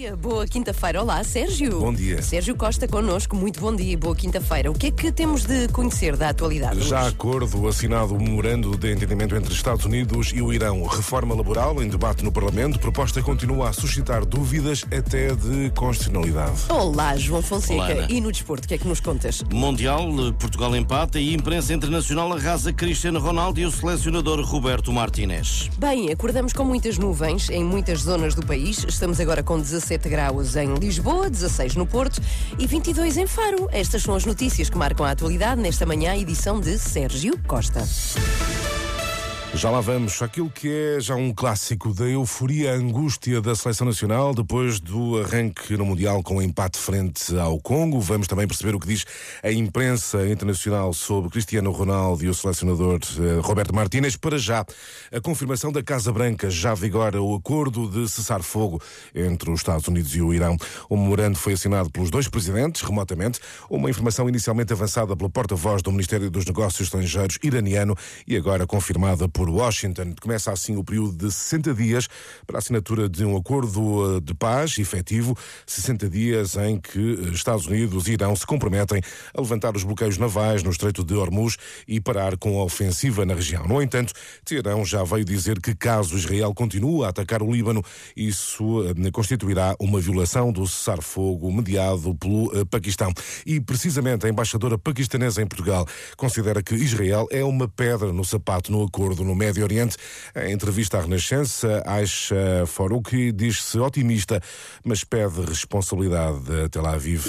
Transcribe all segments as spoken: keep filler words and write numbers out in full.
dia, boa quinta-feira. Olá, Sérgio. Bom dia. Sérgio Costa connosco, muito bom dia, boa quinta-feira. O que é que temos de conhecer da atualidade Já hoje? acordo assinado o memorando de entendimento entre Estados Unidos e o Irão. Reforma laboral em debate no Parlamento. Proposta continua a suscitar dúvidas até de constitucionalidade. Olá, João Fonseca. Olá, Ana. E no desporto, o que é que nos contas? Mundial, Portugal empata e imprensa internacional arrasa Cristiano Ronaldo e o selecionador Roberto Martínez. Bem, acordamos com muitas nuvens em muitas zonas do país. Estamos agora com dezassete graus em Lisboa, dezasseis no Porto e vinte e dois em Faro. Estas são as notícias que marcam a atualidade nesta manhã, edição de Sérgio Costa. Já lá vamos àquilo que é já um clássico da euforia, a angústia da Seleção Nacional depois do arranque no Mundial com o empate frente ao Congo. Vamos também perceber o que diz a imprensa internacional sobre Cristiano Ronaldo e o selecionador eh, Roberto Martínez. Para já, a confirmação da Casa Branca já vigora o acordo de cessar-fogo entre os Estados Unidos e o Irão. O memorando foi assinado pelos dois presidentes remotamente, uma informação inicialmente avançada pela porta-voz do Ministério dos Negócios Estrangeiros iraniano e agora confirmada por Washington. Começa assim o período de sessenta dias para a assinatura de um acordo de paz efetivo, sessenta dias em que Estados Unidos e Irão se comprometem a levantar os bloqueios navais no Estreito de Hormuz e parar com a ofensiva na região. No entanto, Teherão já veio dizer que caso Israel continue a atacar o Líbano, isso constituirá uma violação do cessar-fogo mediado pelo Paquistão. E precisamente a embaixadora paquistanesa em Portugal considera que Israel é uma pedra no sapato no acordo no Médio Oriente. Em entrevista à Renascença, Aisha Farouki diz-se otimista, mas pede responsabilidade a Tel Aviv.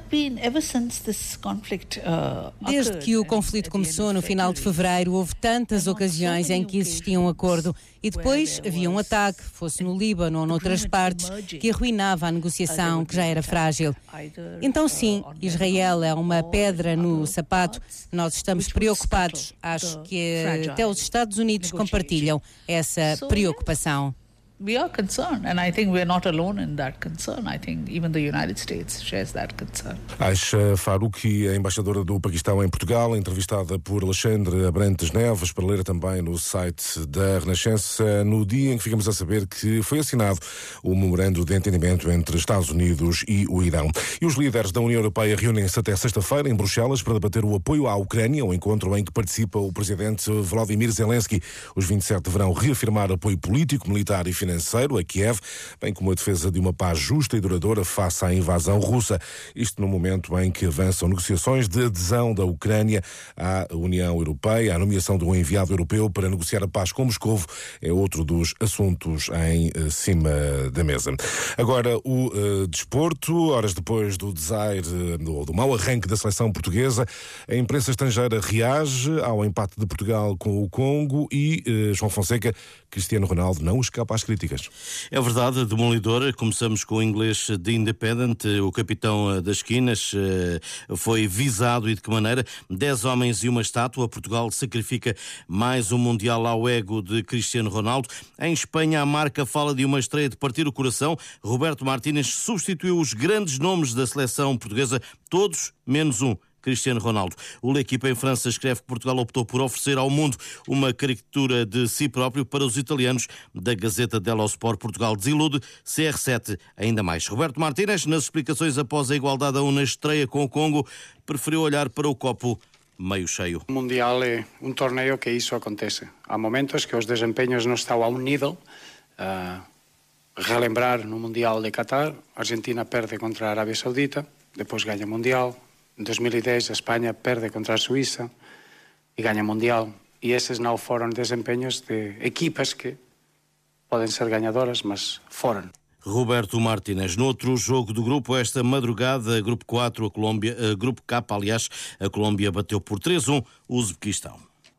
Desde que o conflito começou no final de fevereiro, houve tantas ocasiões em que existia um acordo e depois havia um ataque, fosse no Líbano ou noutras partes, que arruinava a negociação, que já era frágil. Então sim, Israel é uma pedra no sapato. Nós estamos preocupados. Acho que até os Estados Unidos compartilham essa preocupação. We are concerned, and I think we are not alone in that concern. I think even the United States shares that concern. Aisha Farouki, a embaixadora do Paquistão em Portugal, entrevistada por Alexandre Abrantes Neves, para ler também no site da Renascença, no dia em que ficamos a saber que foi assinado o memorando de entendimento entre Estados Unidos e o Irão. E os líderes da União Europeia reúnem-se até sexta-feira em Bruxelas para debater o apoio à Ucrânia, um encontro em que participa o presidente Volodymyr Zelensky. Os vinte e sete deverão reafirmar apoio político, militar e financeiro a Kiev, bem como a defesa de uma paz justa e duradoura face à invasão russa. Isto no momento em que avançam negociações de adesão da Ucrânia à União Europeia. A nomeação de um enviado europeu para negociar a paz com Moscovo é outro dos assuntos em cima da mesa. Agora, o uh, desporto, horas depois do desaire, do, do mau arranque da seleção portuguesa, a imprensa estrangeira reage ao empate de Portugal com o Congo e, uh, João Fonseca, Cristiano Ronaldo não escapa às críticas. É verdade, demolidor. Começamos com o inglês The Independent. O capitão das esquinas foi visado e de que maneira? Dez homens e uma estátua. Portugal sacrifica mais um Mundial ao ego de Cristiano Ronaldo. Em Espanha, a marca fala de uma estreia de partir o coração. Roberto Martínez substituiu os grandes nomes da seleção portuguesa, todos menos um. Cristiano Ronaldo. O L'Equipe em França escreve que Portugal optou por oferecer ao mundo uma caricatura de si próprio. Para os italianos da Gazeta dello Sport, Portugal desilude, C R sete ainda mais. Roberto Martínez, nas explicações após a igualdade a um na estreia com o Congo, preferiu olhar para o copo meio cheio. O Mundial é um torneio que isso acontece. Há momentos que os desempenhos não estão ao nível. Uh, relembrar no Mundial de Qatar, a Argentina perde contra a Arábia Saudita, depois ganha o Mundial. Em dois mil e dez, a Espanha perde contra a Suíça e ganha Mundial. E esses não foram desempenhos de equipas que podem ser ganhadoras, mas foram. Roberto Martínez. No outro jogo do grupo, esta madrugada, grupo quatro, a Colômbia, a grupo K, aliás, a Colômbia bateu por três a um o Uzbequistão.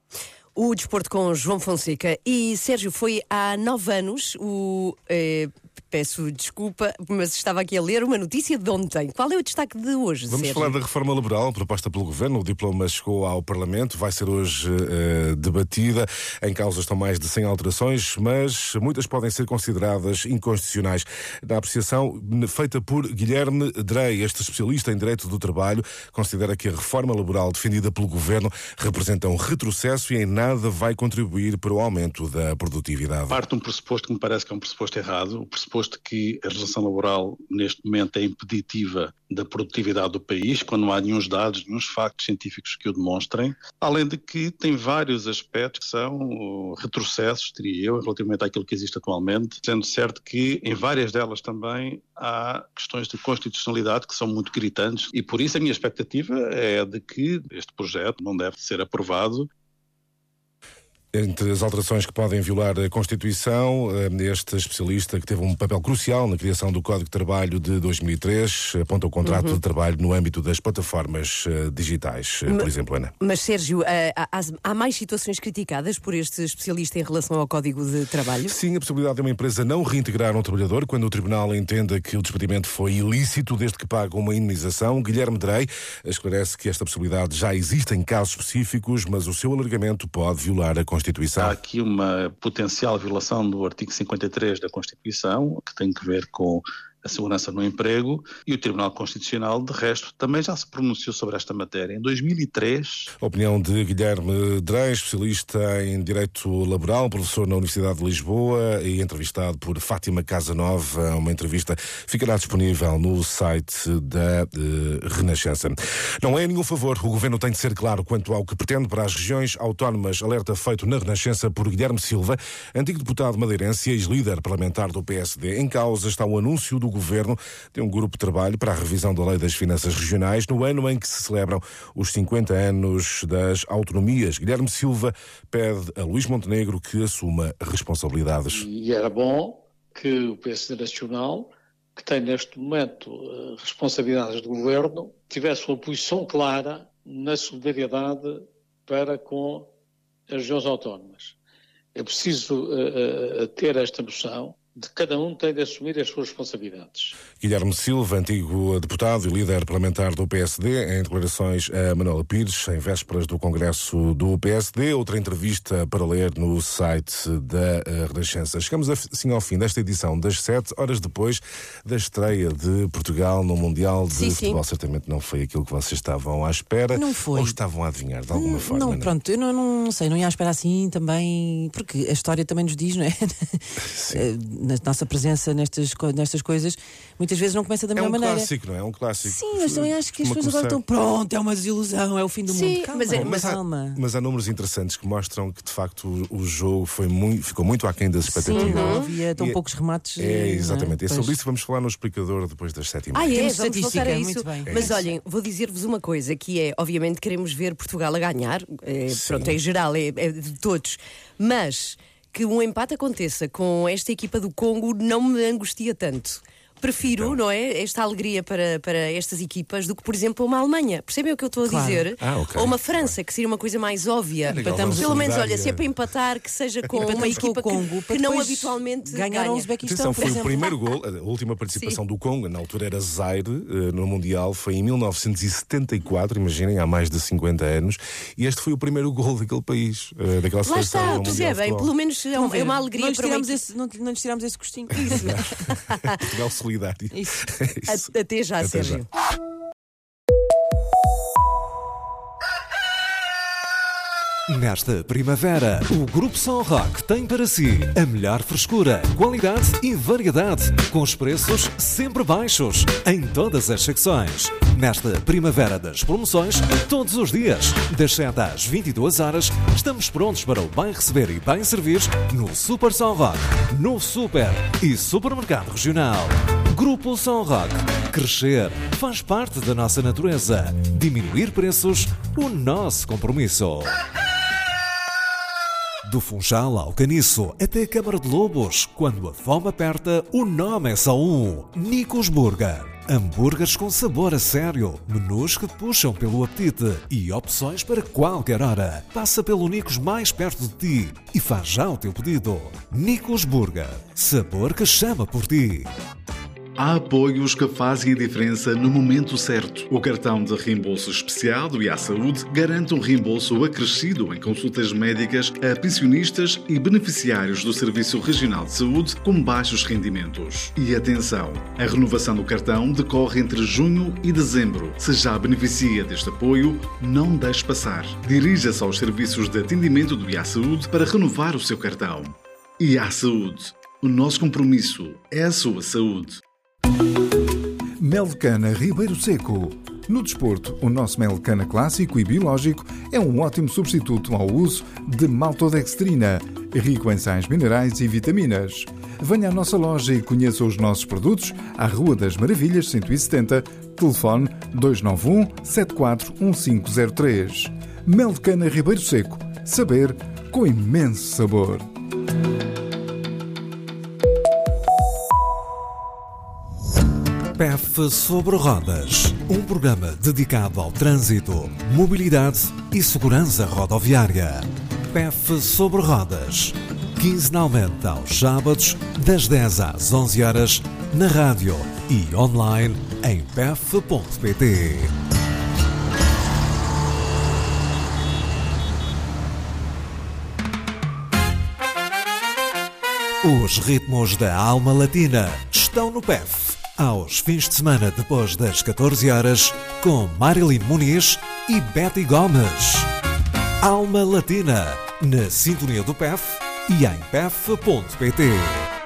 O desporto com João Fonseca. E, Sérgio, foi há nove anos o... Eh... Peço desculpa, mas estava aqui a ler uma notícia de ontem. Qual é o destaque de hoje, Vamos Sérgio? falar da reforma laboral proposta pelo Governo. O diploma chegou ao Parlamento, vai ser hoje uh, debatida. Em causa estão mais de cem alterações, mas muitas podem ser consideradas inconstitucionais. Na apreciação feita por Guilherme Drey, este especialista em Direito do Trabalho, considera que a reforma laboral defendida pelo Governo representa um retrocesso e em nada vai contribuir para o aumento da produtividade. Parte de um pressuposto que me parece que é um pressuposto errado. O pressuposto pressuposto que a legislação laboral neste momento é impeditiva da produtividade do país, quando não há nenhum dados, nenhum factos científicos que o demonstrem, além de que tem vários aspectos que são retrocessos, diria eu, relativamente àquilo que existe atualmente, sendo certo que em várias delas também há questões de constitucionalidade que são muito gritantes e por isso a minha expectativa é de que este projeto não deve ser aprovado. Entre as alterações que podem violar a Constituição, este especialista que teve um papel crucial na criação do Código de Trabalho de dois mil e três aponta o contrato uhum. de trabalho no âmbito das plataformas digitais, por mas, exemplo, Ana. Mas, Sérgio, há, há mais situações criticadas por este especialista em relação ao Código de Trabalho? Sim, a possibilidade de uma empresa não reintegrar um trabalhador quando o tribunal entenda que o despedimento foi ilícito, desde que paga uma indenização. Guilherme Drey esclarece que esta possibilidade já existe em casos específicos, mas o seu alargamento pode violar a Constituição. Há aqui uma potencial violação do artigo cinquenta e três da Constituição, que tem que ver com a segurança no emprego, e o Tribunal Constitucional, de resto, também já se pronunciou sobre esta matéria. Em dois mil e três... A opinião de Guilherme Drey, especialista em Direito Laboral, professor na Universidade de Lisboa e entrevistado por Fátima Casanova. Uma entrevista ficará disponível no site da uh, Renascença. Não é nenhum favor. O Governo tem de ser claro quanto ao que pretende para as regiões autónomas. Alerta feito na Renascença por Guilherme Silva, antigo deputado madeirense e ex-líder parlamentar do P S D. Em causa está o anúncio do Governo de um grupo de trabalho para a revisão da Lei das Finanças Regionais no ano em que se celebram os cinquenta anos das autonomias. Guilherme Silva pede a Luís Montenegro que assuma responsabilidades. E era bom que o P S D Nacional, que tem neste momento responsabilidades do Governo, tivesse uma posição clara na solidariedade para com as regiões autónomas. É preciso uh, uh, ter esta noção de que cada um tem de assumir as suas responsabilidades. Guilherme Silva, antigo deputado e líder parlamentar do P S D, em declarações a Manuela Pires, em vésperas do Congresso do P S D. Outra entrevista para ler no site da Renascença. Chegamos assim ao fim desta edição das sete, horas depois da estreia de Portugal no Mundial de sim, Futebol. Sim. Certamente não foi aquilo que vocês estavam à espera. Não foi. Ou estavam a adivinhar de alguma não, forma? Não, pronto, eu não, não sei, não ia à espera assim também, porque a história também nos diz, não é? Sim. Na nossa presença nestas, nestas coisas, muitas vezes não começa da melhor maneira. É um clássico, não é? É um clássico. Sim, mas também acho que as pessoas agora estão pronto, é uma desilusão, é o fim do Sim, mundo. Calma, mas, é, mas, calma. Há, mas há números interessantes que mostram que de facto o, o jogo foi muito, ficou muito aquém das expectativas. Sim, não havia tão e, poucos remates. É, exatamente. É? É sobre isso vamos falar no explicador depois das sete e meia. Ah, é? Temos Vamos voltar a isso. Muito bem. Mas é olhem, vou dizer-vos uma coisa, que é, obviamente queremos ver Portugal a ganhar, é, pronto, é geral, é, é de todos, mas que um empate aconteça com esta equipa do Congo não me angustia tanto. Prefiro, então, não é, esta alegria para, para estas equipas do que, por exemplo, uma Alemanha. Percebem o que eu estou a claro. dizer? Ah, okay. Ou uma França, claro. que seria uma coisa mais óbvia. É legal, Pelo menos, olha, se é para empatar, que seja com uma equipa com Congo, que, que não habitualmente ganharam o Uzbequistão. Foi o primeiro gol, a última participação Sim. do Congo, na altura era Zaire, no Mundial, foi em mil novecentos e setenta e quatro, imaginem, há mais de cinquenta anos, e este foi o primeiro gol daquele país, daquela seleção. Lá está, percebem, pelo menos é uma, é uma alegria não para uma... esse, não, não lhes tiramos esse gostinho. Isso. Portugal solidário. Isso. Isso. Até já, Até Sérgio. Já. Nesta primavera, o Grupo Som Rock tem para si a melhor frescura, qualidade e variedade, com os preços sempre baixos, em todas as secções. Nesta primavera das promoções, todos os dias, das sete às vinte e duas horas, estamos prontos para o bem receber e bem servir no Super Som Rock, no Super e Supermercado Regional. Grupo Som Rock. Crescer faz parte da nossa natureza. Diminuir preços, o nosso compromisso. Do Funchal ao Caniço, até a Câmara de Lobos, quando a fome aperta, o nome é só um: Nicos Burger. Hambúrgueres com sabor a sério, menus que te puxam pelo apetite e opções para qualquer hora. Passa pelo Nicos mais perto de ti e faz já o teu pedido. Nicos Burger. Sabor que chama por ti. Há apoios que fazem a diferença no momento certo. O cartão de reembolso especial do I A Saúde garante um reembolso acrescido em consultas médicas a pensionistas e beneficiários do Serviço Regional de Saúde com baixos rendimentos. E atenção, a renovação do cartão decorre entre junho e dezembro. Se já beneficia deste apoio, não deixe passar. Dirija-se aos serviços de atendimento do I A Saúde para renovar o seu cartão. I A Saúde. O nosso compromisso é a sua saúde. Mel de cana Ribeiro Seco. No desporto, o nosso mel de cana clássico e biológico é um ótimo substituto ao uso de maltodextrina, rico em sais minerais e vitaminas. Venha à nossa loja e conheça os nossos produtos à Rua das Maravilhas cento e setenta, telefone dois nove um, sete quatro um cinco zero três. Mel de cana Ribeiro Seco. Saber com imenso sabor. P E F sobre Rodas, um programa dedicado ao trânsito, mobilidade e segurança rodoviária. P E F sobre Rodas, quinzenalmente aos sábados, das dez às onze horas, na rádio e online em p f ponto p t. Os ritmos da alma latina estão no P E F. Aos fins de semana depois das catorze horas, com Marilyn Muniz e Betty Gomes. Alma Latina, na sintonia do P E F e em p f ponto p t.